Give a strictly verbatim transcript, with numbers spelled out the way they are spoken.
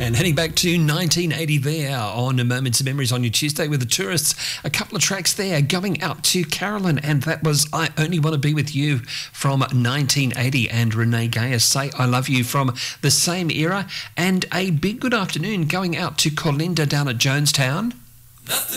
And heading back to nineteen eighty there on Moments of Memories on your Tuesday with the Tourists. A couple of tracks there going out to Carolyn, and that was I Only Want to Be With You from nineteen eighty, and Renee Gayas, Say I Love You from the same era. And a big good afternoon going out to Colinda down at Jonestown. Nothing